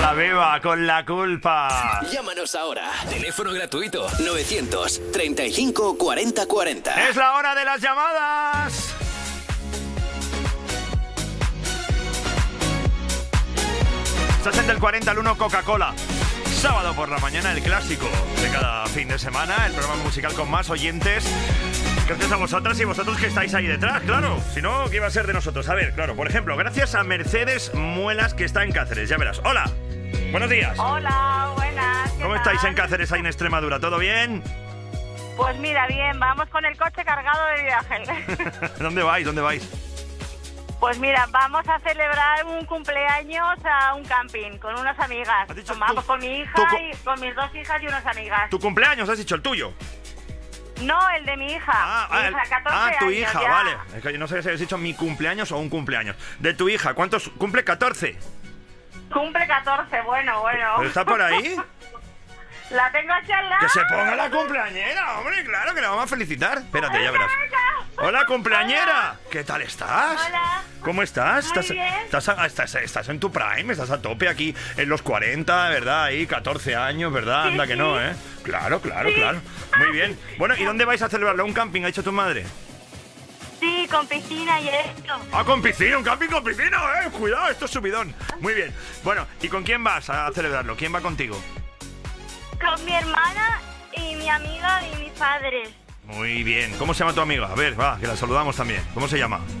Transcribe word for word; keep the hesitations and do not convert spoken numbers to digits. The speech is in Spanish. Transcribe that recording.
La Beba con La Culpa. Llámanos ahora. Teléfono gratuito novecientos treinta y cinco cuarenta cuarenta. Es la hora de las llamadas. Estás en del cuarenta al uno Coca-Cola. Sábado por la mañana, el clásico de cada fin de semana, el programa musical con más oyentes. Gracias a vosotras y vosotros que estáis ahí detrás, claro. Si no, ¿qué iba a ser de nosotros? A ver, claro, por ejemplo, gracias a Mercedes Muelas, que está en Cáceres, ya verás. Hola, buenos días. Hola, buenas. ¿Cómo tal? estáis en Cáceres, ahí en Extremadura? ¿Todo bien? Pues mira, bien, vamos con el coche cargado de viaje. ¿Dónde vais? ¿Dónde vais? Pues mira, vamos a celebrar un cumpleaños a un camping con unas amigas. ¿Has dicho Vamos tu- con mi hija tu cu- y con mis dos hijas y unas amigas. ¿Tu cumpleaños has dicho, el tuyo? No, el de mi hija. Ah, mi ah, el- hija, catorce ah, tu años hija, ya. vale. Es que yo no sé si has dicho mi cumpleaños o un cumpleaños. De tu hija, ¿cuántos? ¿Cumple catorce? Cumple catorce, bueno, bueno. ¿Pero está por ahí? La tengo aquí al lado. ¡Que se ponga la cumpleañera, hombre! ¡Claro, que la vamos a felicitar! Espérate, ya verás. ¡Hola, cumpleañera! ¿Qué tal estás? Hola. ¿Cómo estás? Muy ¿Estás, bien. Estás, a- estás, estás en tu prime, estás a tope aquí en los cuarenta, ¿verdad? Ahí, catorce años, ¿verdad? Sí, Anda que sí. no, ¿eh? Claro, claro, Sí. claro. Muy bien. Bueno, ¿y dónde vais a celebrarlo? ¿Un camping, ha dicho tu madre? Sí, con piscina y esto. ¡Ah, con piscina! ¡Un camping con piscina! ¡Eh! ¡Cuidado! Esto es subidón. Muy bien. Bueno, ¿y con quién vas a celebrarlo? ¿Quién va contigo? Con mi hermana y mi amiga y mis padres. Muy bien. ¿Cómo se llama tu amiga? A ver, va, que la saludamos también. ¿Cómo se llama?